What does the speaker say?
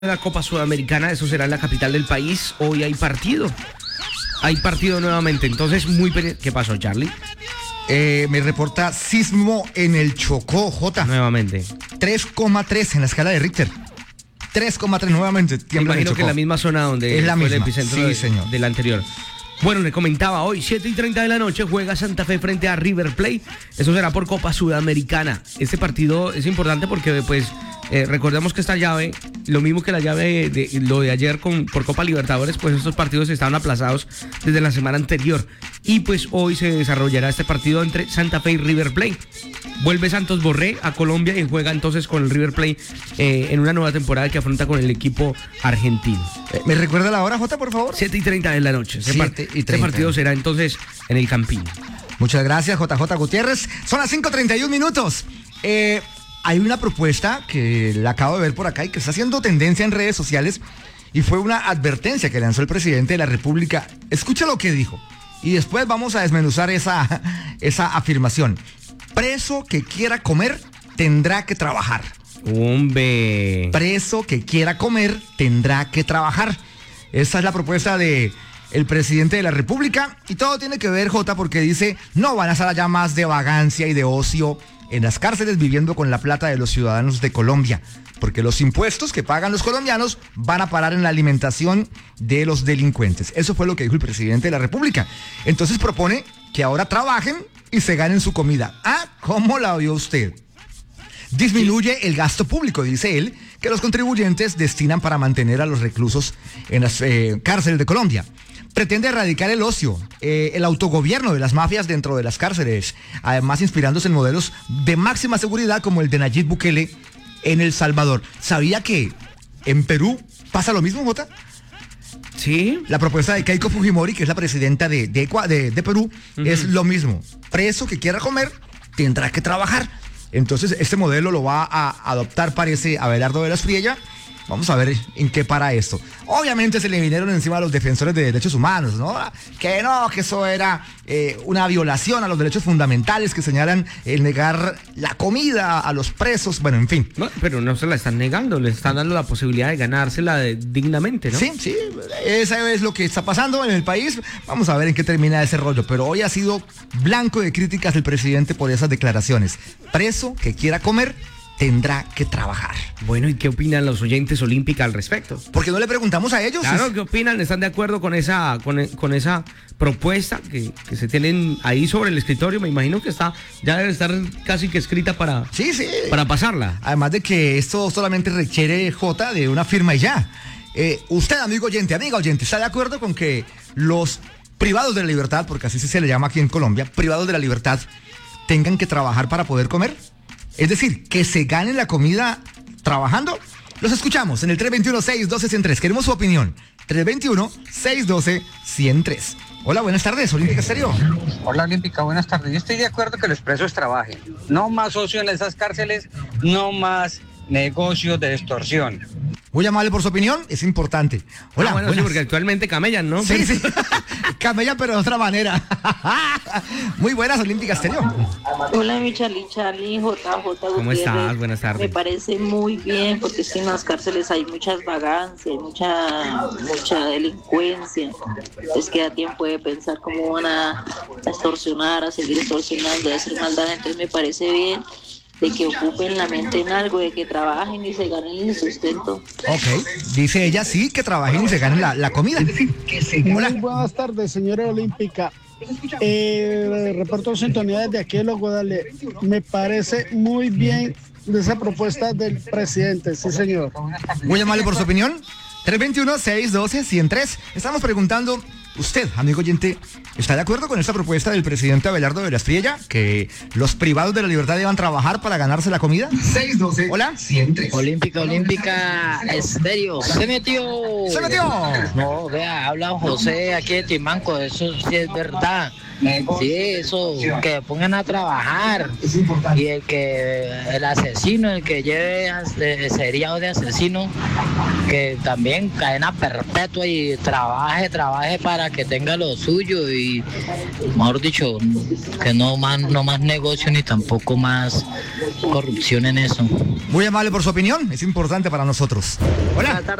La Copa Sudamericana, eso será en la capital del país. Hoy hay partido. Hay partido nuevamente. Entonces, ¿qué pasó, Charlie? Me reporta sismo en el Chocó, Jota. Nuevamente. 3,3 en la escala de Richter. 3,3 nuevamente. Me imagino que en la misma zona donde es la fue misma. El epicentro Sí, señor. del anterior. Bueno, le comentaba, hoy 7:30 de la noche juega Santa Fe frente a River Plate. Eso será por Copa Sudamericana. Este partido es importante porque, pues, recordemos que esta llave, lo mismo que la llave lo de ayer por Copa Libertadores, pues estos partidos estaban aplazados desde la semana anterior. Y pues hoy se desarrollará este partido entre Santa Fe y River Plate. Vuelve Santos Borré a Colombia y juega entonces con el River Plate en una nueva temporada que afronta con el equipo argentino. ¿Me recuerda la hora, Jota, por favor? 7:30 de la noche. Este partido será entonces en el Campín. Muchas gracias, JJ Gutiérrez. Son las 5:31 minutos. Hay una propuesta que la acabo de ver por acá y que está haciendo tendencia en redes sociales y fue una advertencia que lanzó el presidente de la República. Escucha lo que dijo y después vamos a desmenuzar esa afirmación. Preso que quiera comer tendrá que trabajar. ¡Hombre! Preso que quiera comer tendrá que trabajar. Esa es la propuesta de el presidente de la República y todo tiene que ver, Jota, porque dice no van a estar allá más de vagancia y de ocio en las cárceles viviendo con la plata de los ciudadanos de Colombia, porque los impuestos que pagan los colombianos van a parar en la alimentación de los delincuentes. Eso fue lo que dijo el presidente de la República. Entonces propone que ahora trabajen y se ganen su comida. ¿Cómo la vio usted? Disminuye el gasto público, dice él, que los contribuyentes destinan para mantener a los reclusos en las cárceles de Colombia. Pretende erradicar el ocio, el autogobierno de las mafias dentro de las cárceles, además inspirándose en modelos de máxima seguridad como el de Nayib Bukele en El Salvador. ¿Sabía que en Perú pasa lo mismo, Jota? Sí. La propuesta de Keiko Fujimori, que es la presidenta de Perú, es lo mismo. Preso que quiera comer tendrá que trabajar. Entonces, este modelo lo va a adoptar, parece, Abelardo de la Espriella. Vamos a ver en qué para esto. Obviamente se le vinieron encima a los defensores de derechos humanos, ¿no? Que eso era una violación a los derechos fundamentales que señalan el negar la comida a los presos, bueno, en fin. No, pero no se la están negando, le están dando la posibilidad de ganársela dignamente, ¿no? Sí, eso es lo que está pasando en el país. Vamos a ver en qué termina ese rollo, pero hoy ha sido blanco de críticas del presidente por esas declaraciones. Preso que quiera comer tendrá que trabajar. Bueno, ¿y qué opinan los oyentes olímpicos al respecto? ¿Por qué no le preguntamos a ellos? Claro, ¿qué opinan? ¿Están de acuerdo con esa propuesta que se tienen ahí sobre el escritorio? Me imagino que ya debe estar casi que escrita para pasarla. Además de que esto solamente requiere, Jota, de una firma y ya. Usted, amiga oyente, ¿está de acuerdo con que los privados de la libertad, porque así se le llama aquí en Colombia, privados de la libertad, tengan que trabajar para poder comer? Es decir, que se ganen la comida trabajando. Los escuchamos en el 321-612-103. Queremos su opinión. 321-612-103. Hola, buenas tardes, Olímpica Estéreo. Hola, Olímpica, buenas tardes. Yo estoy de acuerdo que los presos trabajen. No más ocio en esas cárceles, no más negocios de extorsión. Muy amable por su opinión, es importante. Hola, bueno, sí, porque actualmente camellan, ¿no? Sí. Camellan, pero de otra manera. Muy buenas, Olímpica Estéreo. Hola, mi Charlie, JJ. ¿Cómo estás? Buenas tardes. Me parece muy bien, porque es que en las cárceles hay muchas vagancias, mucha delincuencia. Es que da tiempo de pensar cómo van a extorsionar, a seguir extorsionando, a hacer maldad. Entonces me parece bien de que ocupen la mente en algo, de que trabajen y se ganen el sustento. Ok, dice ella sí, que trabajen y se ganen la comida. Hola. Muy buenas tardes, señora Olímpica. Reporto sintonía desde aquí de Los Guadales. Me parece muy bien de esa propuesta del presidente, sí señor. Muy amable por su opinión. 321-612-103. Estamos preguntando, usted, amigo oyente, ¿está de acuerdo con esta propuesta del presidente Abelardo de la Espriella? Que los privados de la libertad deban trabajar para ganarse la comida. 612. Hola. 103. Olímpica Estéreo. Se metió. Se metió. No, vea, habla José aquí de Timanco, eso sí es verdad. Sí, eso, que pongan a trabajar. Y el asesino, el que lleve seriado de asesino, que también cadena perpetua y trabaje para que tenga lo suyo y, mejor dicho, que no más negocio ni tampoco más corrupción en eso. Muy amable por su opinión, es importante para nosotros. Hola.